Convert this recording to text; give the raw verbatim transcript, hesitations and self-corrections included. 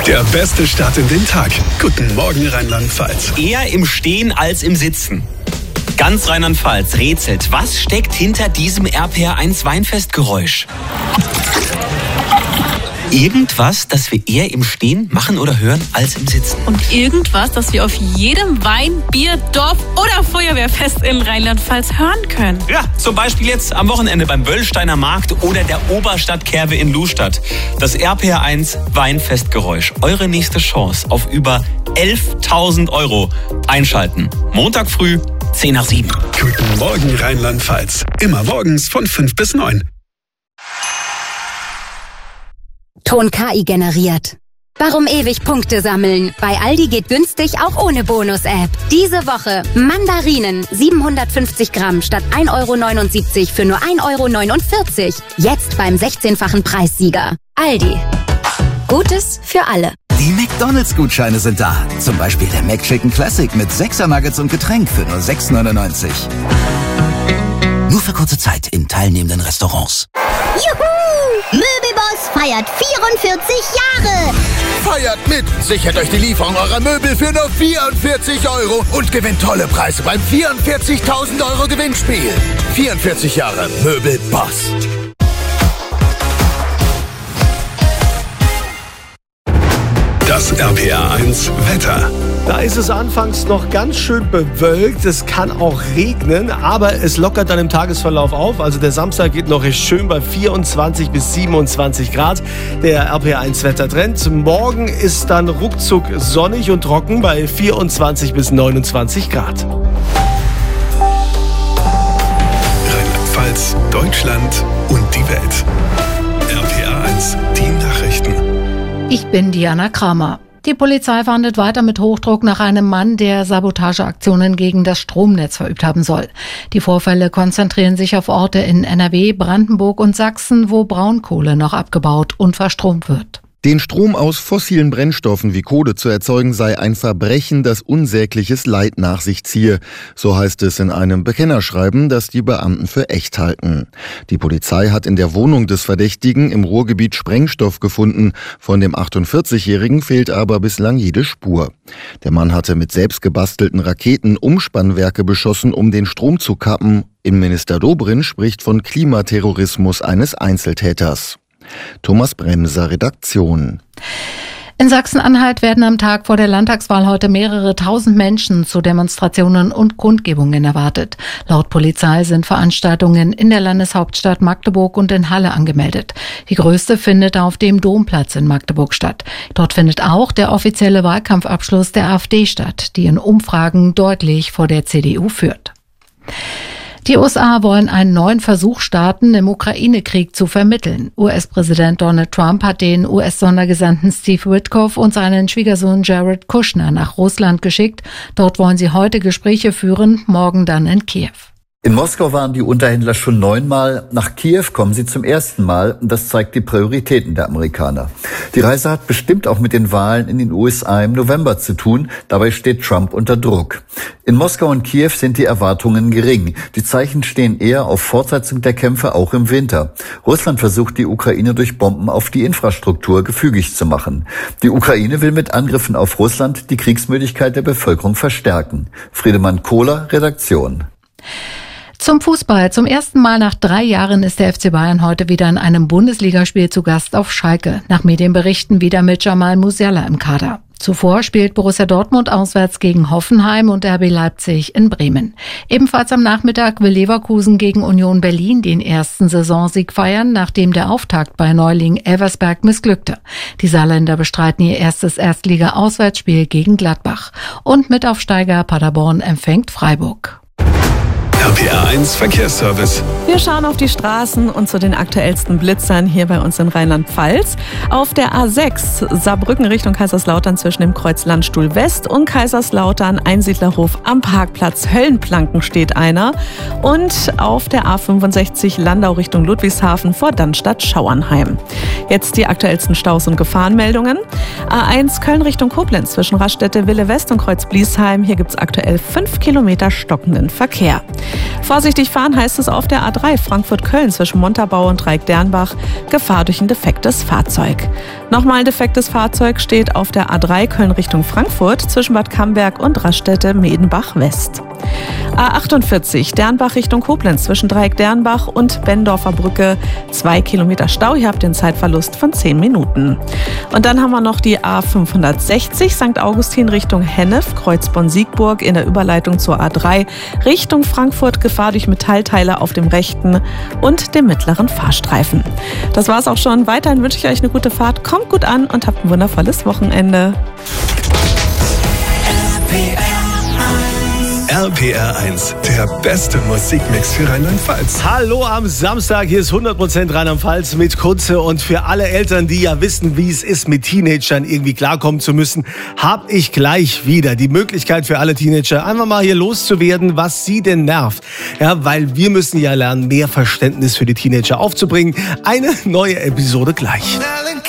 Der beste Start in den Tag. Guten Morgen Rheinland-Pfalz. Eher im Stehen als im Sitzen. Ganz Rheinland-Pfalz rätselt, was steckt hinter diesem R P R eins Weinfestgeräusch? Irgendwas, das wir eher im Stehen machen oder hören als im Sitzen. Und irgendwas, das wir auf jedem Wein-, Bier-, Dorf- oder Feuerwehrfest in Rheinland-Pfalz hören können. Ja, zum Beispiel jetzt am Wochenende beim Wöllsteiner Markt oder der Oberstadtkerwe in Lustadt. Das R P R eins Weinfestgeräusch. Eure nächste Chance auf über elftausend Euro. Einschalten. Montag früh, zehn nach sieben. Guten Morgen Rheinland-Pfalz. Immer morgens von fünf bis neun. Ton K I generiert. Warum ewig Punkte sammeln? Bei Aldi geht günstig auch ohne Bonus-App. Diese Woche Mandarinen siebenhundertfünfzig Gramm statt ein Euro neunundsiebzig für nur ein Euro neunundvierzig. Jetzt beim sechzehnfachen Preissieger. Aldi. Gutes für alle. Die McDonalds-Gutscheine sind da. Zum Beispiel der McChicken Classic mit sechser Nuggets und Getränk für nur sechs neunundneunzig. Nur für kurze Zeit in teilnehmenden Restaurants. Juhu! Möbelboss feiert vierundvierzig Jahre! Feiert mit! Sichert euch die Lieferung eurer Möbel für nur vierundvierzig Euro und gewinnt tolle Preise beim vierundvierzigtausend Euro Gewinnspiel. vierundvierzig Jahre Möbelboss. Das R P R eins Wetter. Da ist es anfangs noch ganz schön bewölkt. Es kann auch regnen, aber es lockert dann im Tagesverlauf auf. Also der Samstag geht noch recht schön bei vierundzwanzig bis siebenundzwanzig Grad. Der R P R eins Wettertrend. Morgen ist dann ruckzuck sonnig und trocken bei vierundzwanzig bis neunundzwanzig Grad. Rheinland-Pfalz, Deutschland und die Welt. R P R eins, die Nachrichten. Ich bin Diana Kramer. Die Polizei fahndet weiter mit Hochdruck nach einem Mann, der Sabotageaktionen gegen das Stromnetz verübt haben soll. Die Vorfälle konzentrieren sich auf Orte in N R W, Brandenburg und Sachsen, wo Braunkohle noch abgebaut und verstromt wird. Den Strom aus fossilen Brennstoffen wie Kohle zu erzeugen, sei ein Verbrechen, das unsägliches Leid nach sich ziehe. So heißt es in einem Bekennerschreiben, das die Beamten für echt halten. Die Polizei hat in der Wohnung des Verdächtigen im Ruhrgebiet Sprengstoff gefunden. Von dem achtundvierzigjährigen fehlt aber bislang jede Spur. Der Mann hatte mit selbstgebastelten Raketen Umspannwerke beschossen, um den Strom zu kappen. Innenminister Dobrindt spricht von Klimaterrorismus eines Einzeltäters. Thomas Bremser, Redaktion. In Sachsen-Anhalt werden am Tag vor der Landtagswahl heute mehrere tausend Menschen zu Demonstrationen und Kundgebungen erwartet. Laut Polizei sind Veranstaltungen in der Landeshauptstadt Magdeburg und in Halle angemeldet. Die größte findet auf dem Domplatz in Magdeburg statt. Dort findet auch der offizielle Wahlkampfabschluss der AfD statt, die in Umfragen deutlich vor der C D U führt. Die U S A wollen einen neuen Versuch starten, im Ukraine-Krieg zu vermitteln. U S-Präsident Donald Trump hat den U S-Sondergesandten Steve Witkoff und seinen Schwiegersohn Jared Kushner nach Russland geschickt. Dort wollen sie heute Gespräche führen, morgen dann in Kiew. In Moskau waren die Unterhändler schon neunmal. Nach Kiew kommen sie zum ersten Mal. Das zeigt die Prioritäten der Amerikaner. Die Reise hat bestimmt auch mit den Wahlen in den U S A im November zu tun. Dabei steht Trump unter Druck. In Moskau und Kiew sind die Erwartungen gering. Die Zeichen stehen eher auf Fortsetzung der Kämpfe auch im Winter. Russland versucht, die Ukraine durch Bomben auf die Infrastruktur gefügig zu machen. Die Ukraine will mit Angriffen auf Russland die Kriegsmüdigkeit der Bevölkerung verstärken. Friedemann Kohler, Redaktion. Zum Fußball. Zum ersten Mal nach drei Jahren ist der F C Bayern heute wieder in einem Bundesligaspiel zu Gast auf Schalke. Nach Medienberichten wieder mit Jamal Musiala im Kader. Zuvor spielt Borussia Dortmund auswärts gegen Hoffenheim und R B Leipzig in Bremen. Ebenfalls am Nachmittag will Leverkusen gegen Union Berlin den ersten Saisonsieg feiern, nachdem der Auftakt bei Neuling Elversberg missglückte. Die Saarländer bestreiten ihr erstes Erstliga-Auswärtsspiel gegen Gladbach. Und Mitaufsteiger Paderborn empfängt Freiburg. R P R eins Verkehrsservice. Wir schauen auf die Straßen und zu den aktuellsten Blitzern hier bei uns in Rheinland-Pfalz. Auf der A sechs Saarbrücken Richtung Kaiserslautern zwischen dem Kreuz Landstuhl West und Kaiserslautern Einsiedlerhof am Parkplatz Höllenplanken steht einer. Und auf der A fünfundsechzig Landau Richtung Ludwigshafen vor Dannstatt-Schauernheim. Jetzt die aktuellsten Staus und Gefahrenmeldungen. A eins Köln Richtung Koblenz zwischen Raststätte Wille West und Kreuz Bliesheim. Hier gibt es aktuell fünf Kilometer stockenden Verkehr. Vorsichtig fahren heißt es auf der A drei Frankfurt-Köln zwischen Montabaur und Dreieck-Dernbach. Gefahr durch ein defektes Fahrzeug. Nochmal ein defektes Fahrzeug steht auf der A drei Köln Richtung Frankfurt zwischen Bad Camberg und Raststätte-Medenbach-West. A achtundvierzig Dernbach Richtung Koblenz zwischen Dreieck-Dernbach und Benndorfer Brücke. Zwei Kilometer Stau, ihr habt den Zeitverlust von zehn Minuten. Und dann haben wir noch die A fünfhundertsechzig Sankt Augustin Richtung Hennef, Kreuz Bonn-Siegburg in der Überleitung zur A drei Richtung Frankfurt. Gefahr durch Metallteile auf dem rechten und dem mittleren Fahrstreifen. Das war's auch schon. Weiterhin wünsche ich euch eine gute Fahrt. Kommt gut an und habt ein wundervolles Wochenende. R P R eins, der beste Musikmix für Rheinland-Pfalz. Hallo am Samstag, hier ist hundert Prozent Rheinland-Pfalz mit Kunze. Und für alle Eltern, die ja wissen, wie es ist, mit Teenagern irgendwie klarkommen zu müssen, habe ich gleich wieder die Möglichkeit für alle Teenager, einfach mal hier loszuwerden, was sie denn nervt. Ja, weil wir müssen ja lernen, mehr Verständnis für die Teenager aufzubringen. Eine neue Episode gleich.